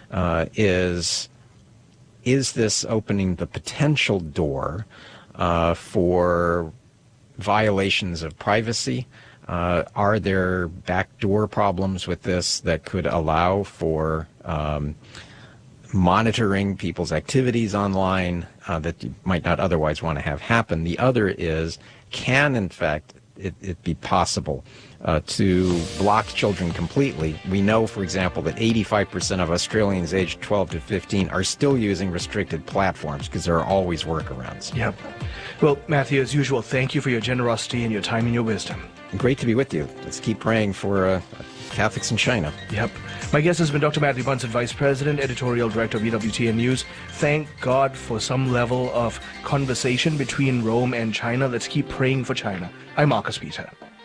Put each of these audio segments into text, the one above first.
is this opening the potential door for violations of privacy? Are there backdoor problems with this that could allow for monitoring people's activities online that you might not otherwise want to have happen? The other is, can in fact it be possible to block children completely? We know, for example, that 85% of Australians aged 12 to 15 are still using restricted platforms because there are always workarounds. Yep. Well, Matthew, as usual, thank you for your generosity and your time and your wisdom. Great to be with you. Let's keep praying for Catholics in China. Yep. My guest has been Dr. Matthew Bunson, Vice President, Editorial Director of EWTN News. Thank God for some level of conversation between Rome and China. Let's keep praying for China. I'm Marcus Peter.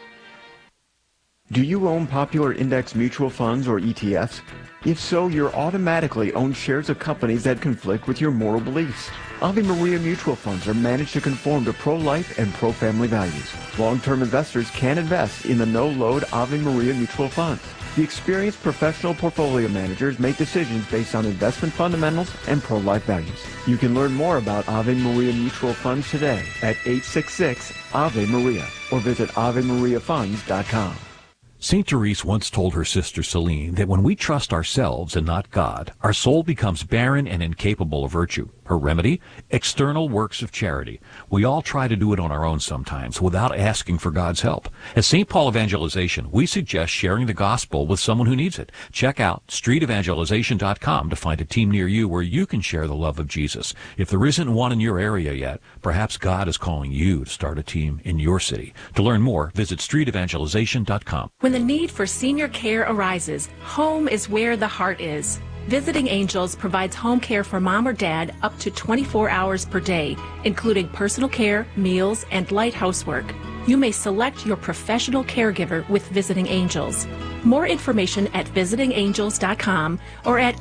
Do you own popular index mutual funds or ETFs? If so, you're automatically own shares of companies that conflict with your moral beliefs. Ave Maria mutual funds are managed to conform to pro-life and pro-family values. Long-term investors can invest in the no-load Ave Maria mutual funds. The experienced professional portfolio managers make decisions based on investment fundamentals and pro-life values. You can learn more about Ave Maria mutual funds today at 866-AVE-MARIA or visit AveMariaFunds.com. St. Therese once told her sister Celine that when we trust ourselves and not God, our soul becomes barren and incapable of virtue. Her remedy? External works of charity. We all try to do it on our own sometimes without asking for God's help. At St. Paul Evangelization, we suggest sharing the gospel with someone who needs it. Check out streetevangelization.com to find a team near you where you can share the love of Jesus. If there isn't one in your area yet, perhaps God is calling you to start a team in your city. To learn more, visit streetevangelization.com. When the need for senior care arises, home is where the heart is. Visiting Angels provides home care for mom or dad up to 24 hours per day, including personal care, meals, and light housework. You may select your professional caregiver with Visiting Angels. More information at visitingangels.com or at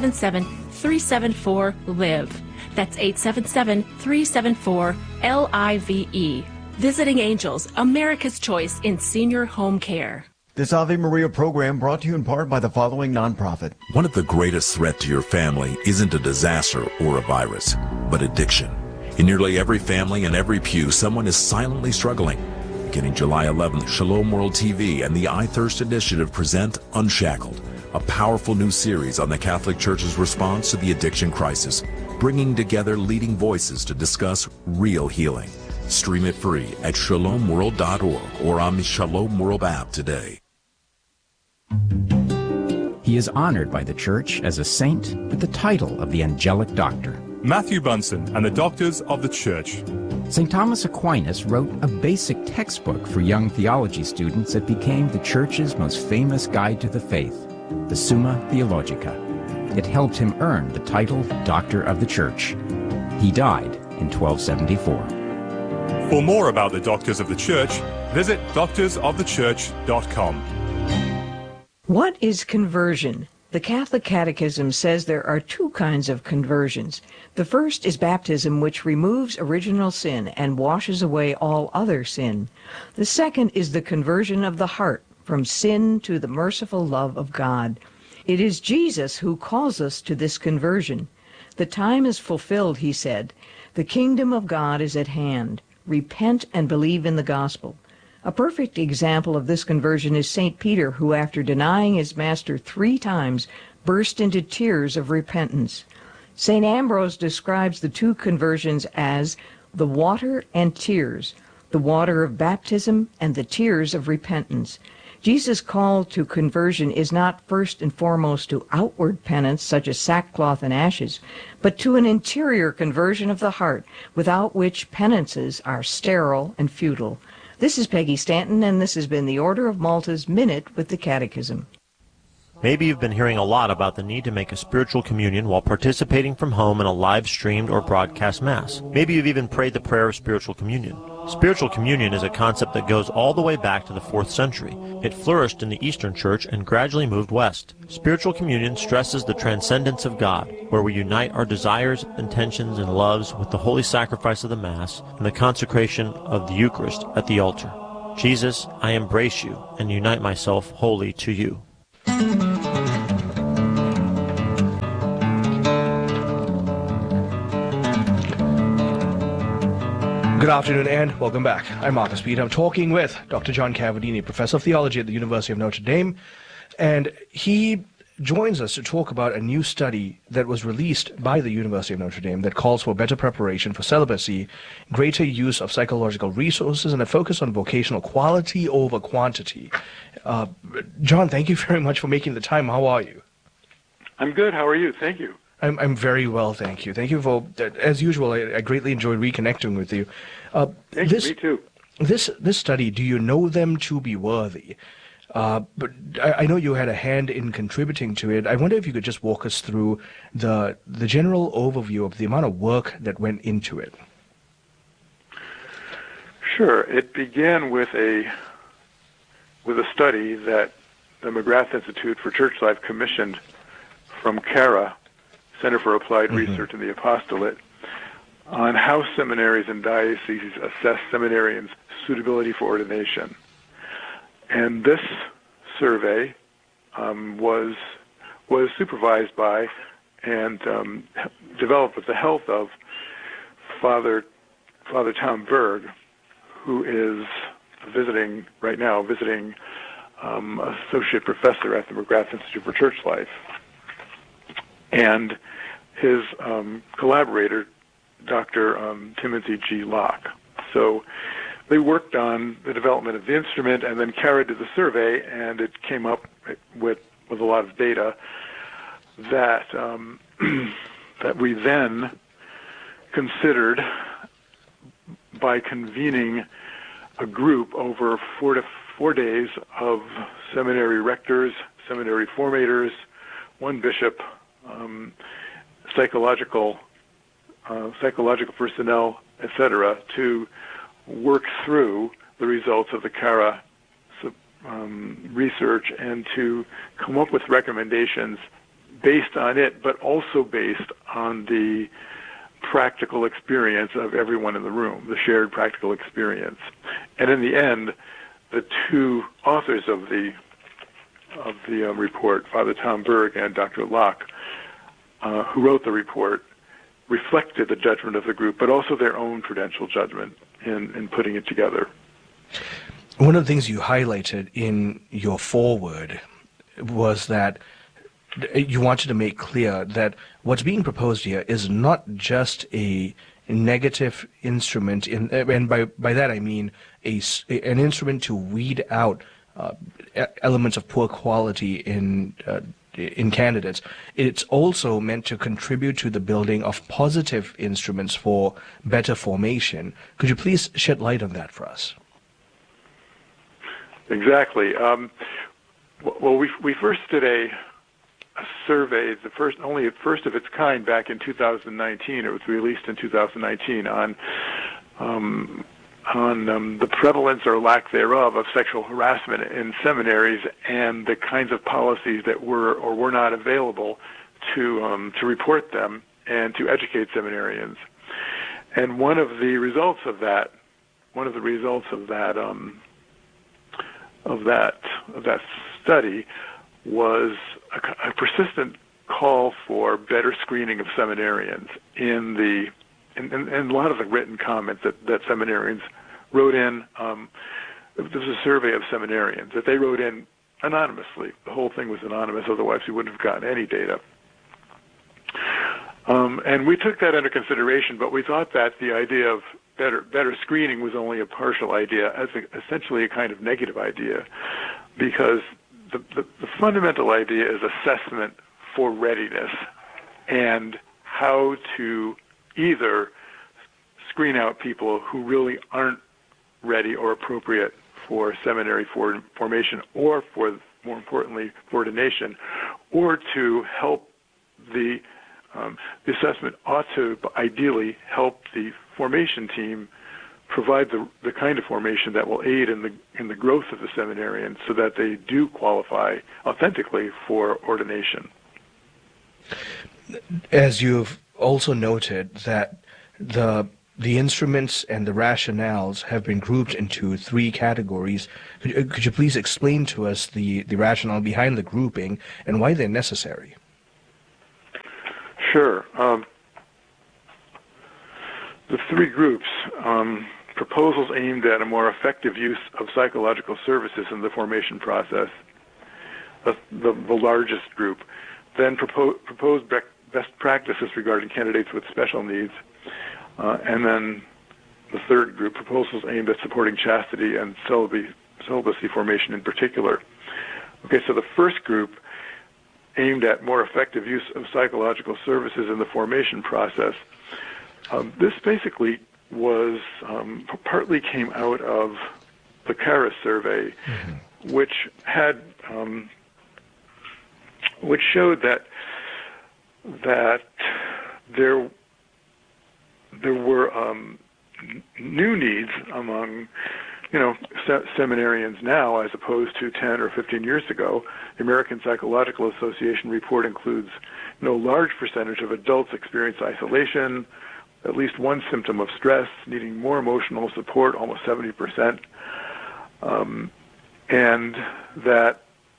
877-374-LIVE. That's 877-374-LIVE. Visiting Angels, America's choice in senior home care. This Ave Maria program brought to you in part by the following nonprofit. One of the greatest threats to your family isn't a disaster or a virus, but addiction. In nearly every family and every pew, someone is silently struggling. Beginning July 11th, Shalom World TV and the I Thirst Initiative present Unshackled, a powerful new series on the Catholic Church's response to the addiction crisis, bringing together leading voices to discuss real healing. Stream it free at shalomworld.org or on the Shalom World app today. He is honored by the Church as a saint with the title of the Angelic Doctor. Matthew Bunson and the Doctors of the Church. St. Thomas Aquinas wrote a basic textbook for young theology students that became the Church's most famous guide to the faith, the Summa Theologica. It helped him earn the title Doctor of the Church. He died in 1274. For more about the Doctors of the Church, visit doctorsofthechurch.com. What is conversion? The Catholic Catechism says there are two kinds of conversions. The first is baptism, which removes original sin and washes away all other sin. The second is the conversion of the heart from sin to the merciful love of God. It is Jesus who calls us to this conversion. The time is fulfilled, he said. The kingdom of God is at hand. Repent and believe in the gospel. A perfect example of this conversion is St. Peter, who, after denying his master 3 times, burst into tears of repentance. St. Ambrose describes the two conversions as the water and tears, the water of baptism and the tears of repentance. Jesus' call to conversion is not first and foremost to outward penance, such as sackcloth and ashes, but to an interior conversion of the heart, without which penances are sterile and futile. This is Peggy Stanton, and this has been the Order of Malta's Minute with the Catechism. Maybe you've been hearing a lot about the need to make a spiritual communion while participating from home in a live-streamed or broadcast Mass. Maybe you've even prayed the prayer of spiritual communion. Spiritual communion is a concept that goes all the way back to the 4th century. It flourished in the Eastern Church and gradually moved west. Spiritual communion stresses the transcendence of God, where we unite our desires, intentions, and loves with the holy sacrifice of the Mass and the consecration of the Eucharist at the altar. Jesus, I embrace you and unite myself wholly to you. Good afternoon and welcome back. I'm Marcus Pete. I'm talking with Dr. John Cavadini, Professor of Theology at the University of Notre Dame, and he joins us to talk about a new study that was released by the University of Notre Dame that calls for better preparation for celibacy, greater use of psychological resources, and a focus on vocational quality over quantity. John, thank you very much for making the time. How are you? I'm good. How are you? Thank you. I'm very well, thank you. Thank you for, as usual, I greatly enjoyed reconnecting with you. Thank you, me too. This study, do you know them to be worthy? But I know you had a hand in contributing to it. I wonder if you could just walk us through the general overview of the amount of work that went into it. Sure. It began with a study that the McGrath Institute for Church Life commissioned from CARA, Center for Applied Research in the Apostolate, on how seminaries and dioceses assess seminarians' suitability for ordination. And this survey was supervised by and developed with the help of Father Tom Berg, who is visiting associate professor at the McGrath Institute for Church Life, and his collaborator, Dr. Timothy G. Locke. So they worked on the development of the instrument and then carried to the survey, and it came up with a lot of data that that we then considered by convening a group over 4 days of seminary rectors, seminary formators, one bishop, psychological personnel, etc., to work through the results of the CARA research and to come up with recommendations based on it, but also based on the practical experience of everyone in the room, the shared practical experience. And in the end, the two authors of the report, Father Tom Berg and Dr. Locke, who wrote the report, reflected the judgment of the group, but also their own prudential judgment in putting it together. One of the things you highlighted in your foreword was that you wanted to make clear that what's being proposed here is not just a negative instrument, and by that I mean an instrument to weed out elements of poor quality in candidates. It's also meant to contribute to the building of positive instruments for better formation. Could you please shed light on that for us? Exactly. Well, we first did a survey, the first of its kind, back in 2019. It was released in 2019 on the prevalence or lack thereof of sexual harassment in seminaries and the kinds of policies that were or were not available to report them and to educate seminarians. And one of the results of that study was a persistent call for better screening of seminarians in a lot of the written comments that seminarians wrote in. There was a survey of seminarians that they wrote in anonymously. The whole thing was anonymous, otherwise we wouldn't have gotten any data. And we took that under consideration, but we thought that the idea of better screening was only a partial idea, essentially a kind of negative idea, because the fundamental idea is assessment for readiness and how to either screen out people who really aren't ready or appropriate for seminary formation or, more importantly, for ordination, or to help the assessment ought to ideally help the formation team provide the kind of formation that will aid in the growth of the seminarian so that they do qualify authentically for ordination. As you've also noted that the instruments and the rationales have been grouped into 3 categories. Could you please explain to us the rationale behind the grouping and why they're necessary? the three groups, proposals aimed at a more effective use of psychological services in the formation process, the largest group, then proposed best practices regarding candidates with special needs, and then the third group, proposals aimed at supporting chastity and celibacy formation in particular. Okay, so the first group aimed at more effective use of psychological services in the formation process. This basically was partly came out of the Charis survey, which had which showed that there were new needs among seminarians now as opposed to 10 or 15 years ago. The American Psychological Association report includes no large percentage of adults experience isolation, at least one symptom of stress, needing more emotional support, almost 70%, and that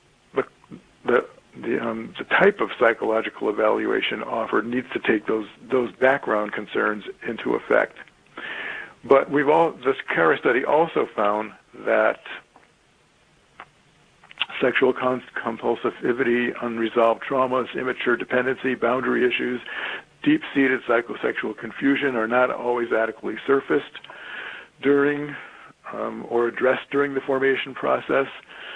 the type of psychological evaluation offered needs to take those background concerns into effect. But this Charis study also found that sexual compulsivity, unresolved traumas, immature dependency, boundary issues, deep-seated psychosexual confusion are not always adequately surfaced during or addressed during the formation process,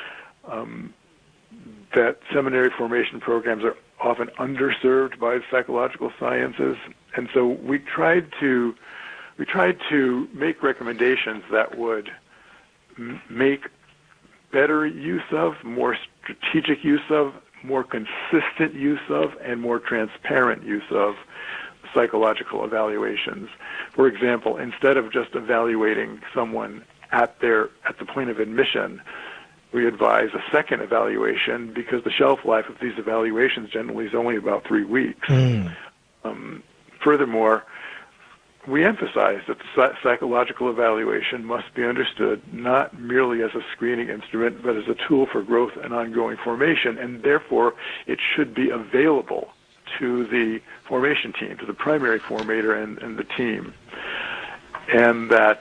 that seminary formation programs are often underserved by psychological sciences, and so we tried to make recommendations that would make better use of, more strategic use of, more consistent use of, and more transparent use of psychological evaluations. For example, instead of just evaluating someone at the point of admission, we advise a second evaluation because the shelf life of these evaluations generally is only about 3 weeks. Furthermore, we emphasize that the psychological evaluation must be understood not merely as a screening instrument, but as a tool for growth and ongoing formation, and therefore it should be available to the formation team, to the primary formator and the team. And that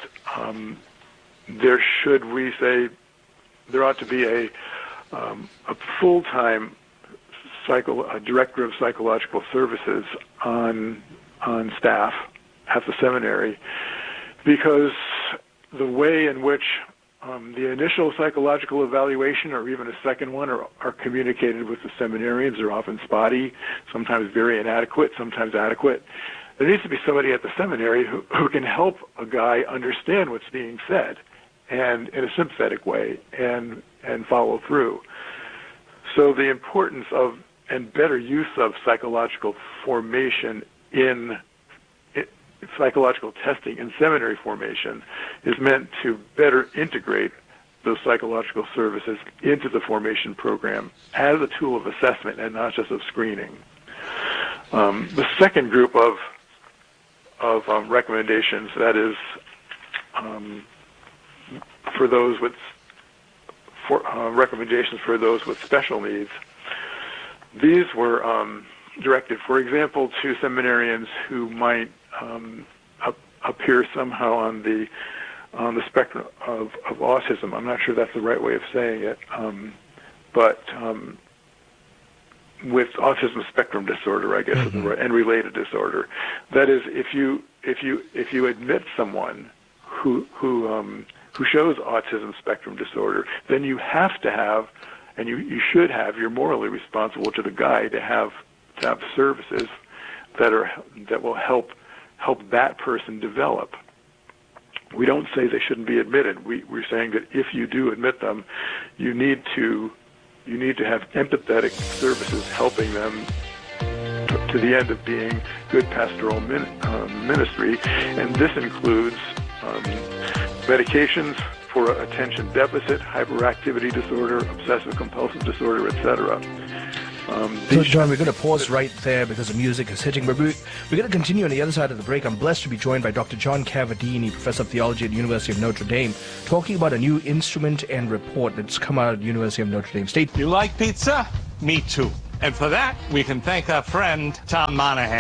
there ought to be a full-time director of psychological services on staff at the seminary, because the way in which the initial psychological evaluation or even a second one are communicated with the seminarians are often spotty, sometimes very inadequate, sometimes adequate. There needs to be somebody at the seminary who can help a guy understand what's being said, and in a sympathetic way, and follow through. So the importance of and better use of psychological formation in psychological testing in seminary formation is meant to better integrate those psychological services into the formation program as a tool of assessment and not just of screening. The second group of recommendations, that is, for those with recommendations for those with special needs, these were directed, for example, to seminarians who might appear somehow on the spectrum of autism. I'm not sure that's the right way of saying it, but with autism spectrum disorder, I guess, and related disorder. That is, if you admit someone who shows autism spectrum disorder, then you have to have, and you should have, you're morally responsible to the guy to have services that will help that person develop. We don't say they shouldn't be admitted. We're saying that if you do admit them, you need to have empathetic services helping them to the end of being good pastoral ministry, and this includes medications for attention deficit, hyperactivity disorder, obsessive compulsive disorder, etc. So, John, we're going to pause right there because the music is hitting. But we're going to continue on the other side of the break. I'm blessed to be joined by Dr. John Cavadini, Professor of Theology at the University of Notre Dame, talking about a new instrument and report that's come out of the University of Notre Dame. State. You like pizza? Me too. And for that, we can thank our friend, Tom Monahan.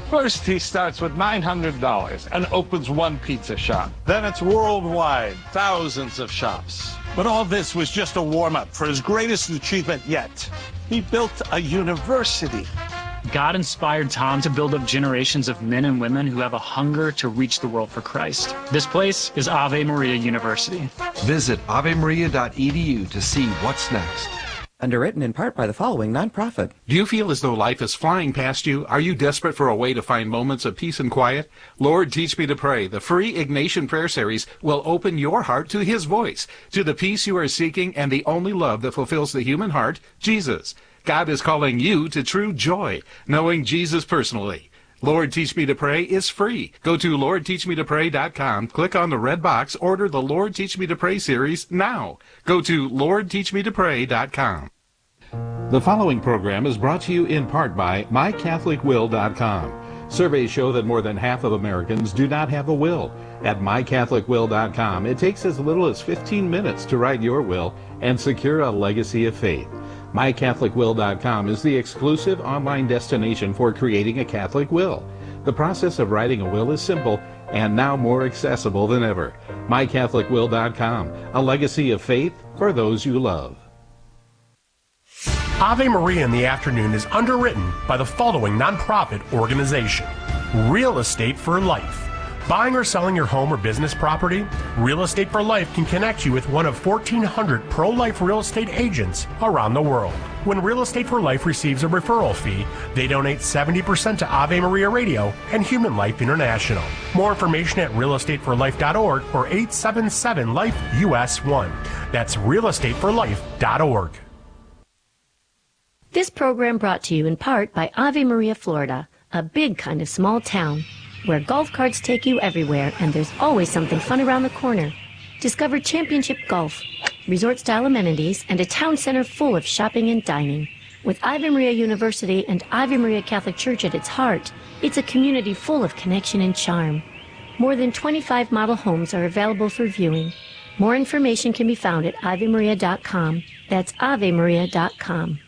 First, he starts with $900 and opens one pizza shop. Then it's worldwide, thousands of shops. But all this was just a warm-up for his greatest achievement yet. He built a university. God inspired Tom to build up generations of men and women who have a hunger to reach the world for Christ. This place is Ave Maria University. Visit avemaria.edu to see what's next. Underwritten in part by the following nonprofit. Do you feel as though life is flying past you? Are you desperate for a way to find moments of peace and quiet? Lord, Teach Me to Pray, the free Ignatian prayer series, will open your heart to His voice, to the peace you are seeking and the only love that fulfills the human heart, Jesus. God is calling you to true joy, knowing Jesus personally. Lord, Teach Me to Pray is free. Go to LordTeachMeToPray.com, click on the red box, order the Lord Teach Me to Pray series now. Go to LordTeachMeToPray.com. The following program is brought to you in part by MyCatholicWill.com. Surveys show that more than half of Americans do not have a will. At MyCatholicWill.com, it takes as little as 15 minutes to write your will and secure a legacy of faith. MyCatholicWill.com is the exclusive online destination for creating a Catholic will. The process of writing a will is simple and now more accessible than ever. MyCatholicWill.com, a legacy of faith for those you love. Ave Maria in the Afternoon is underwritten by the following nonprofit organization: Real Estate for Life. Buying or selling your home or business property? Real Estate for Life can connect you with one of 1,400 pro-life real estate agents around the world. When Real Estate for Life receives a referral fee, they donate 70% to Ave Maria Radio and Human Life International. More information at realestateforlife.org or 877-LIFE-US1. That's realestateforlife.org. This program brought to you in part by Ave Maria, Florida, a big kind of small town where golf carts take you everywhere and there's always something fun around the corner. Discover championship golf, resort-style amenities, and a town center full of shopping and dining. With Ave Maria University and Ave Maria Catholic Church at its heart, it's a community full of connection and charm. More than 25 model homes are available for viewing. More information can be found at AveMaria.com. That's AveMaria.com.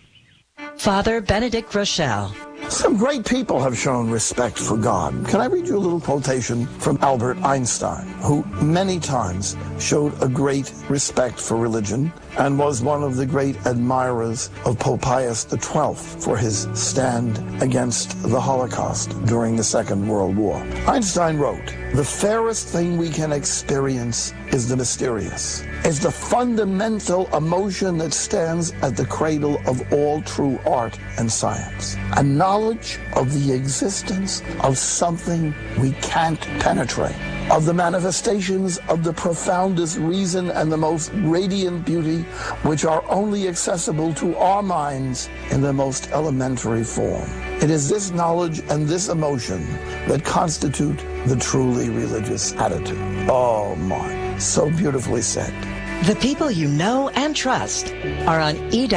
Father Benedict Rochelle. Some great people have shown respect for God. Can I read you a little quotation from Albert Einstein, who many times showed a great respect for religion and was one of the great admirers of Pope Pius XII for his stand against the Holocaust during the Second World War. Einstein wrote, "The fairest thing we can experience is the mysterious. It's the fundamental emotion that stands at the cradle of all true art and science. A knowledge of the existence of something we can't penetrate, of the manifestations of the profoundest reason and the most radiant beauty, which are only accessible to our minds in the most elementary form. It is this knowledge and this emotion that constitute the truly religious attitude." Oh my, so beautifully said. The people you know and trust are on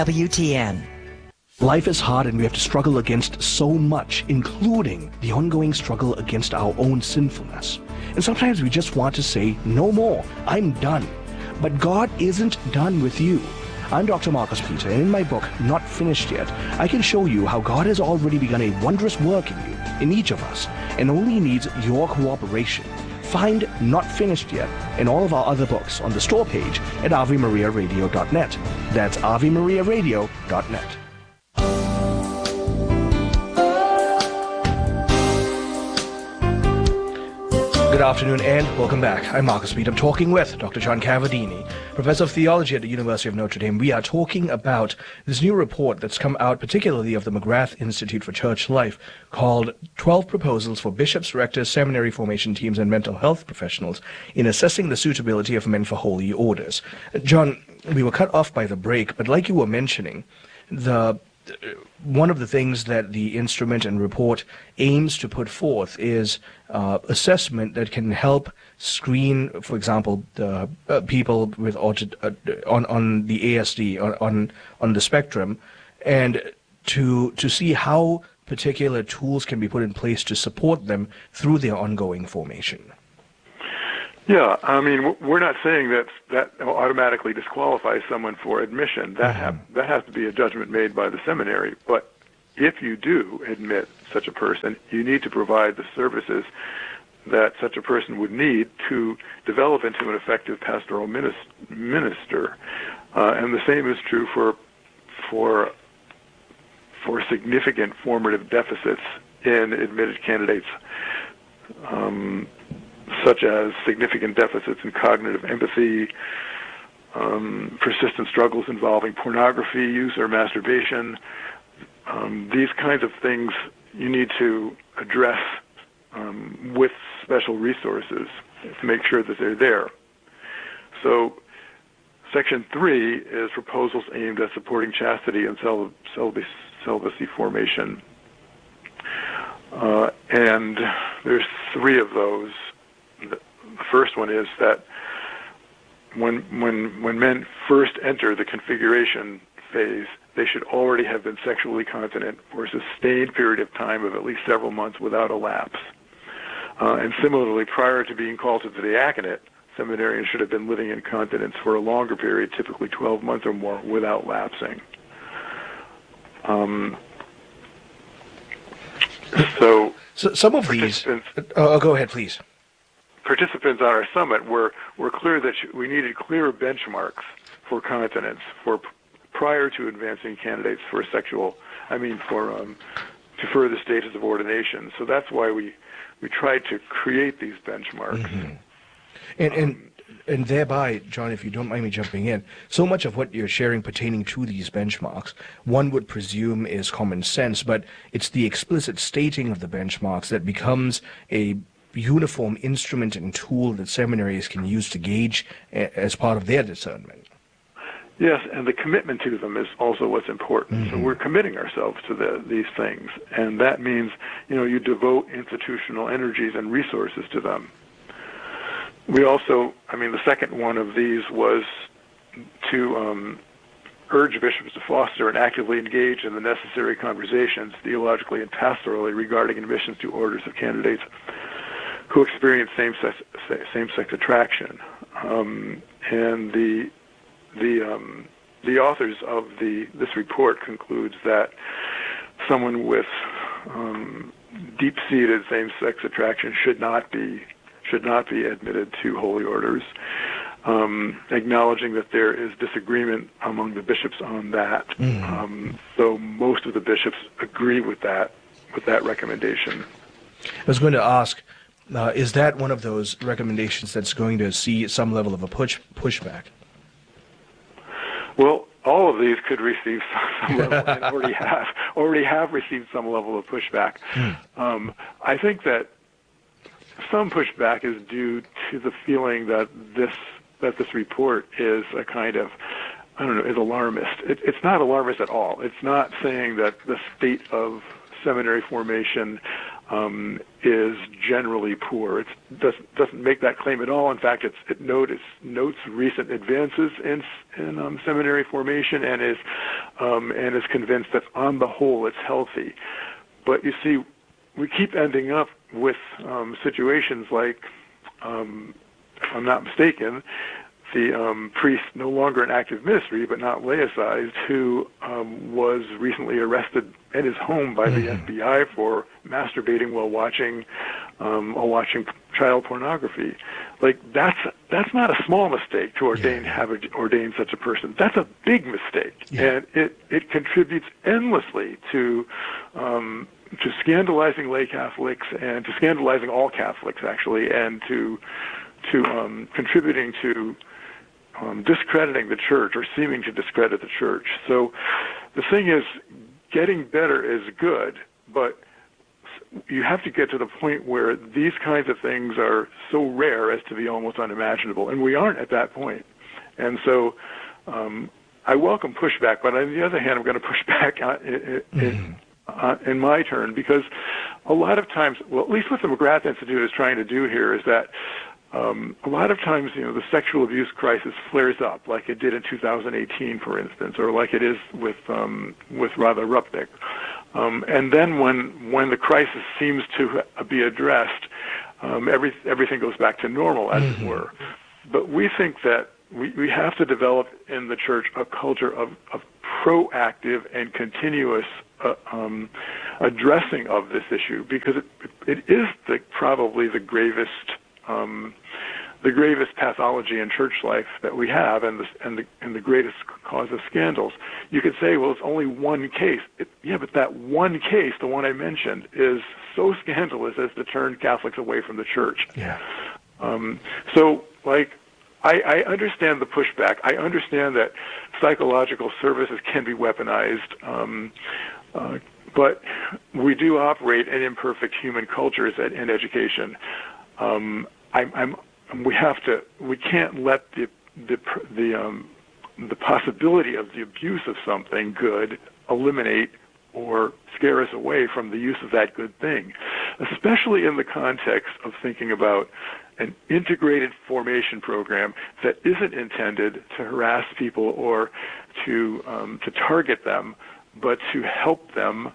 EWTN. Life is hard and we have to struggle against so much, including the ongoing struggle against our own sinfulness. And sometimes we just want to say, no more, I'm done. But God isn't done with you. I'm Dr. Marcus Peter, and in my book, Not Finished Yet, I can show you how God has already begun a wondrous work in you, in each of us, and only needs your cooperation. Find Not Finished Yet and all of our other books on the store page at AveMariaRadio.net. That's AveMariaRadio.net. Good afternoon and welcome back. I'm Marcus Peter. I'm talking with Dr. John Cavadini, Professor of Theology at the University of Notre Dame. We are talking about this new report that's come out, particularly of the McGrath Institute for Church Life, called 12 Proposals for Bishops, Rectors, Seminary Formation Teams, and Mental Health Professionals in Assessing the Suitability of Men for Holy Orders. John, we were cut off by the break, but like you were mentioning, one of the things that the instrument and report aims to put forth is assessment that can help screen, for example, the people with on the ASD on the spectrum, and to see how particular tools can be put in place to support them through their ongoing formation. Yeah, I mean, we're not saying that automatically disqualifies someone for admission. That has to be a judgment made by the seminary. But if you do admit such a person, you need to provide the services that such a person would need to develop into an effective pastoral minister. And the same is true for significant formative deficits in admitted candidates, such as significant deficits in cognitive empathy, persistent struggles involving pornography use or masturbation. These kinds of things you need to address with special resources to make sure that they're there. So Section 3 is proposals aimed at supporting chastity and celibacy formation. And there's 3 of those. The first one is that when men first enter the configuration phase, they should already have been sexually continent for a sustained period of time of at least several months without a lapse. And similarly, prior to being called to the diaconate, seminarians should have been living in continence for a longer period, typically 12 months or more, without lapsing. So some of these... go ahead, please. Participants on our summit were clear that we needed clearer benchmarks for continence prior to advancing candidates for to further status of ordination. So that's why we tried to create these benchmarks. Mm-hmm. And thereby, John, if you don't mind me jumping in, so much of what you're sharing pertaining to these benchmarks, one would presume is common sense, but it's the explicit stating of the benchmarks that becomes a uniform instrument and tool that seminaries can use to gauge as part of their discernment. Yes, and the commitment to them is also what's important. Mm-hmm. So we're committing ourselves to these things, and that means, you devote institutional energies and resources to them. We also, the second one of these was to urge bishops to foster and actively engage in the necessary conversations, theologically and pastorally, regarding admissions to orders of candidates who experience same-sex attraction. And the authors of this report concludes that someone with deep-seated same-sex attraction should not be admitted to holy orders, acknowledging that there is disagreement among the bishops on that. Mm-hmm. So most of the bishops agree with that recommendation. I was going to ask, is that one of those recommendations that's going to see some level of a pushback? Well, all of these could receive some level, and already have received some level of pushback. I think that some pushback is due to the feeling that this report is a kind of, is alarmist. It's not alarmist at all. It's not saying that the state of seminary formation is generally poor. It doesn't make that claim at all. In fact, it notes recent advances in seminary formation and is convinced that on the whole it's healthy. But you see, we keep ending up with situations like, if I'm not mistaken, the priest no longer in active ministry but not laicized who was recently arrested at his home by the FBI for masturbating while watching child pornography. Like that's not a small mistake to ordain such a person. That's a big mistake, and it contributes endlessly to scandalizing lay Catholics and to scandalizing all Catholics actually, and to contributing to discrediting the church or seeming to discredit the church. So the thing is, getting better is good, but you have to get to the point where these kinds of things are so rare as to be almost unimaginable, and we aren't at that point. And so I welcome pushback, but on the other hand, I'm going to push back in my turn, because a lot of times, well, at least what the McGrath Institute is trying to do here is that a lot of times, the sexual abuse crisis flares up, like it did in 2018, for instance, or like it is with Radha Rupnik. And then when the crisis seems to be addressed, everything goes back to normal, as it were. But we think that we have to develop in the church a culture of proactive and continuous addressing of this issue, because it is probably the gravest pathology in church life that we have, and the greatest cause of scandals. You could say, well, it's only one case. Yeah, but that one case, the one I mentioned, is so scandalous as to turn Catholics away from the church. Yeah. So, like, I understand the pushback. I understand that psychological services can be weaponized, but we do operate in imperfect human cultures in education. We can't let the possibility of the abuse of something good eliminate or scare us away from the use of that good thing, especially in the context of thinking about an integrated formation program that isn't intended to harass people or to target them, but to help them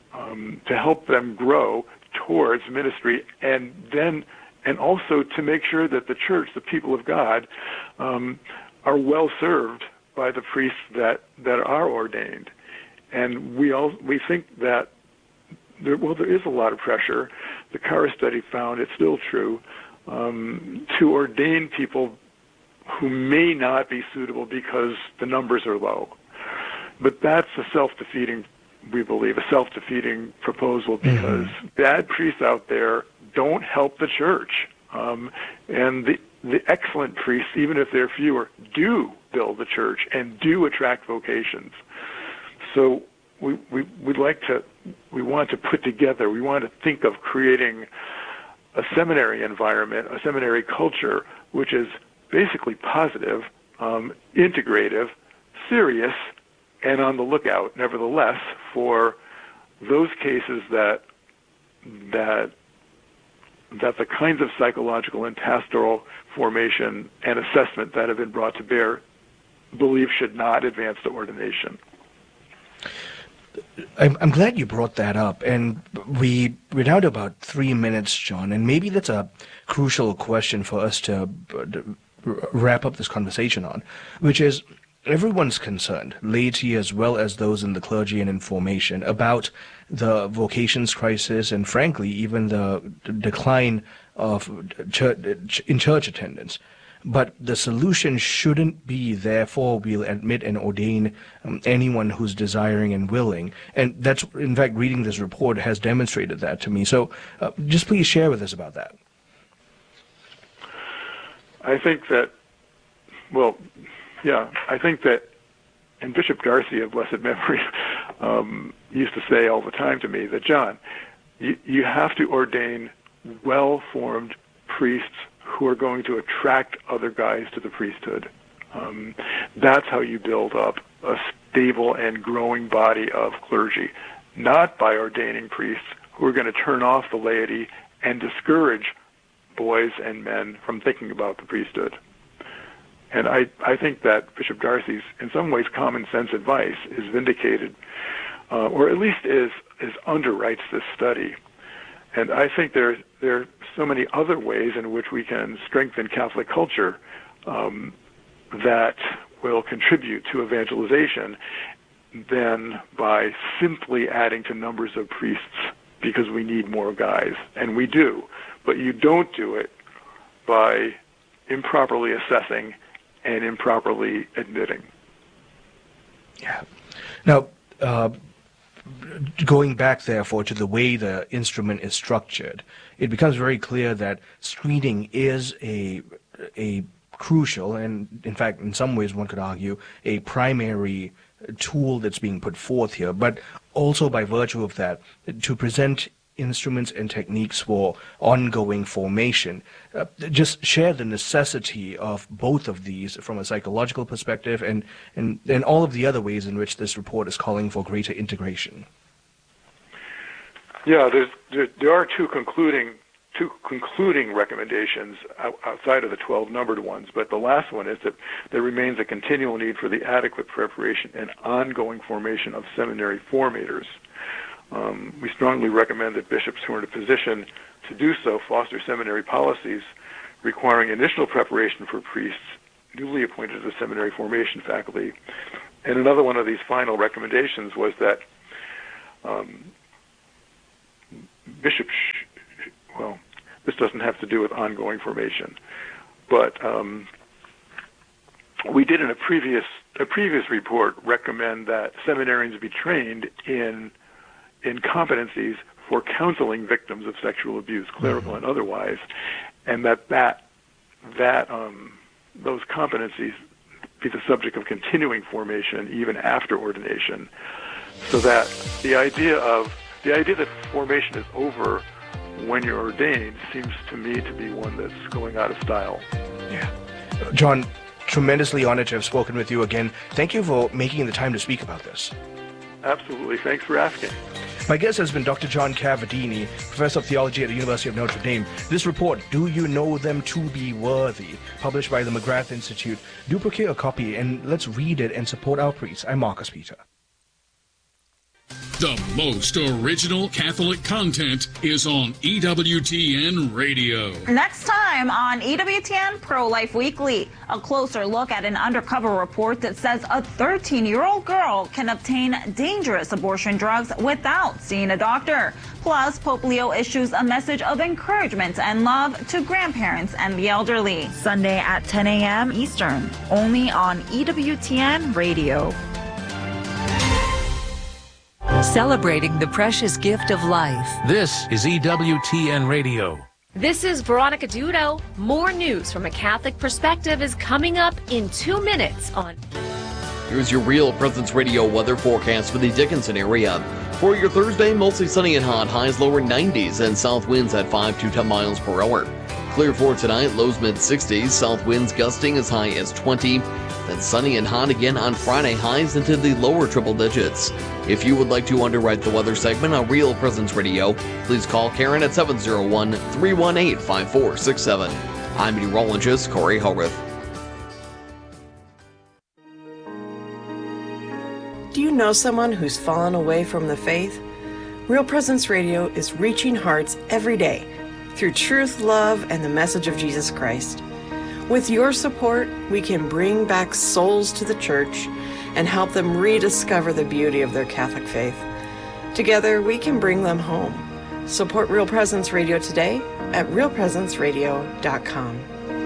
grow towards ministry, and also to make sure that the church, the people of God, are well served by the priests that are ordained. And we think that there is a lot of pressure. The Cara study found it's still true to ordain people who may not be suitable because the numbers are low. But that's a self-defeating proposal, because bad priests out there don't help the church. And the excellent priests, even if they're fewer, do build the church and do attract vocations. So we want to think of creating a seminary environment, a seminary culture, which is basically positive, integrative, serious, and on the lookout, nevertheless, for those cases that the kinds of psychological and pastoral formation and assessment that have been brought to bear believe should not advance to ordination. I'm glad you brought that up, and we're down to about 3 minutes, John, and maybe that's a crucial question for us to wrap up this conversation on, which is, everyone's concerned, laity as well as those in the clergy and in formation, about the vocations crisis and, frankly, even the decline of church attendance. But the solution shouldn't be, therefore, we'll admit and ordain anyone who's desiring and willing. And that's, in fact, reading this report has demonstrated that to me. So just please share with us about that. I think that, and Bishop Darcy of blessed memory used to say all the time to me that, John, you have to ordain well-formed priests who are going to attract other guys to the priesthood. That's how you build up a stable and growing body of clergy, not by ordaining priests who are going to turn off the laity and discourage boys and men from thinking about the priesthood. And I think that Bishop Darcy's, in some ways, common sense advice is vindicated, or at least is underwrites this study. And I think there are so many other ways in which we can strengthen Catholic culture that will contribute to evangelization than by simply adding to numbers of priests because we need more guys. And we do. But you don't do it by improperly assessing and improperly admitting. Yeah. Now, going back, therefore, to the way the instrument is structured, it becomes very clear that screening is a crucial and, in fact, in some ways one could argue, a primary tool that's being put forth here, but also by virtue of that, to present instruments and techniques for ongoing formation. Just share the necessity of both of these from a psychological perspective and all of the other ways in which this report is calling for greater integration. Yeah, there are two concluding recommendations outside of the 12 numbered ones, but the last one is that there remains a continual need for the adequate preparation and ongoing formation of seminary formators. We strongly recommend that bishops who are in a position to do so foster seminary policies requiring initial preparation for priests newly appointed to the seminary formation faculty. And another one of these final recommendations was that bishops, well, this doesn't have to do with ongoing formation, but we did in a previous report recommend that seminarians be trained in competencies for counseling victims of sexual abuse, clerical and otherwise, and that those competencies be the subject of continuing formation even after ordination, so that the idea that formation is over when you're ordained seems to me to be one that's going out of style. Yeah. John, tremendously honored to have spoken with you again. Thank you for making the time to speak about this. Absolutely. Thanks for asking. My guest has been Dr. John Cavadini, Professor of Theology at the University of Notre Dame. This report, Do You Know Them to Be Worthy?, published by the McGrath Institute. Do procure a copy and let's read it and support our priests. I'm Marcus Peter. The most original Catholic content is on EWTN Radio. Next time on EWTN Pro-Life Weekly, a closer look at an undercover report that says a 13-year-old girl can obtain dangerous abortion drugs without seeing a doctor. Plus, Pope Leo issues a message of encouragement and love to grandparents and the elderly. Sunday at 10 a.m. Eastern, only on EWTN Radio. Celebrating the precious gift of life. This is EWTN Radio. This is Veronica Dudo. More news from a Catholic perspective is coming up in 2 minutes on... Here's your Real Presence Radio weather forecast for the Dickinson area. For your Thursday, mostly sunny and hot, highs lower 90s and south winds at 5 to 10 miles per hour. Clear for tonight, lows mid-60s, south winds gusting as high as 20. Then sunny and hot again on Friday, highs into the lower triple digits. If you would like to underwrite the weather segment on Real Presence Radio, please call Karen at 701-318-5467. I'm meteorologist Corey Howarth. Do you know someone who's fallen away from the faith? Real Presence Radio is reaching hearts every day through truth, love, and the message of Jesus Christ. With your support, we can bring back souls to the church and help them rediscover the beauty of their Catholic faith. Together, we can bring them home. Support Real Presence Radio today at realpresenceradio.com.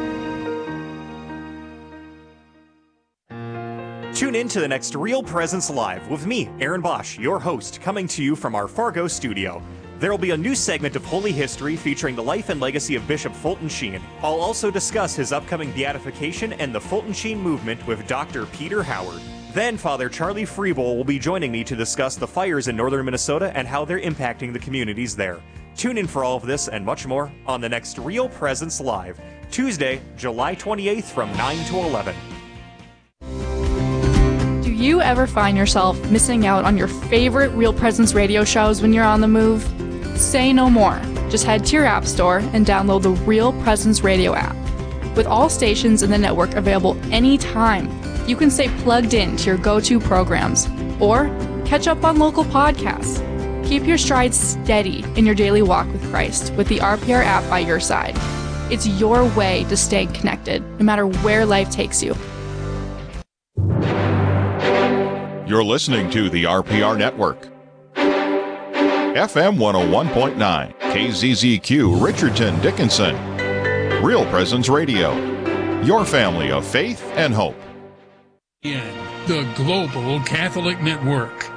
Tune in to the next Real Presence Live with me, Aaron Bosch, your host, coming to you from our Fargo studio. There will be a new segment of Holy History featuring the life and legacy of Bishop Fulton Sheen. I'll also discuss his upcoming beatification and the Fulton Sheen movement with Dr. Peter Howard. Then Father Charlie Freebowl will be joining me to discuss the fires in northern Minnesota and how they're impacting the communities there. Tune in for all of this and much more on the next Real Presence Live, Tuesday, July 28th from 9 to 11. Do you ever find yourself missing out on your favorite Real Presence radio shows when you're on the move? Say no more. Just head to your app store and download the Real Presence Radio app. With all stations in the network available anytime, you can stay plugged in to your go-to programs or catch up on local podcasts. Keep your stride steady in your daily walk with Christ with the RPR app by your side. It's your way to stay connected, no matter where life takes you. You're listening to the RPR Network. FM 101.9, KZZQ, Richardson, Dickinson. Real Presence Radio. Your family of faith and hope. The Global Catholic Network.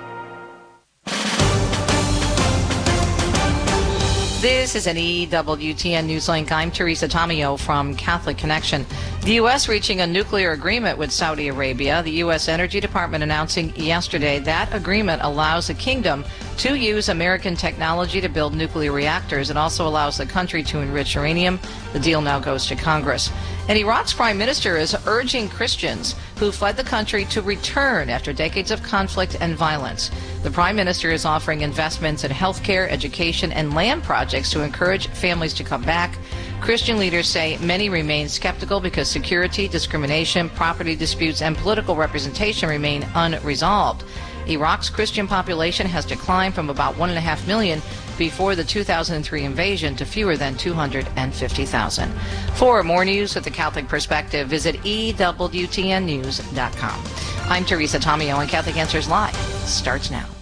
This is an EWTN Newslink. I'm Teresa Tomeo from Catholic Connection. The U.S. reaching a nuclear agreement with Saudi Arabia. The U.S. Energy Department announcing yesterday that agreement allows the kingdom to use American technology to build nuclear reactors. It also allows the country to enrich uranium. The deal now goes to Congress. And Iraq's prime minister is urging Christians who fled the country to return after decades of conflict and violence. The prime minister is offering investments in healthcare, education, and land projects to encourage families to come back. Christian leaders say many remain skeptical because security, discrimination, property disputes, and political representation remain unresolved. Iraq's Christian population has declined from about 1.5 million before the 2003 invasion to fewer than 250,000. For more news with the Catholic perspective, visit EWTNnews.com. I'm Teresa Tomeo, and Catholic Answers Live starts now.